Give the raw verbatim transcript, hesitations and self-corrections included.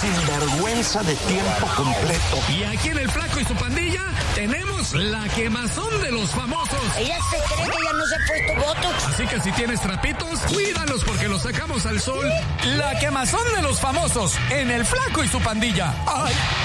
sinvergüenza de tiempo completo. Y aquí en El Flaco y su pandilla tenemos la quemazón de los famosos. Ella se cree que ya no se ha puesto botox. Así que si tienes trapitos, cuídalos porque los sacamos al sol. La quemazón de los famosos en El Flaco y su pandilla. ¡Ay!